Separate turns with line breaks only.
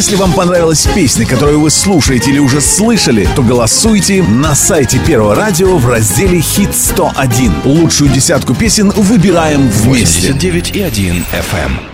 Если вам понравилась песня, которую вы слушаете или уже слышали, то голосуйте на сайте Первого радио в разделе «Хит 101». Лучшую десятку песен выбираем вместе.
89,1 FM.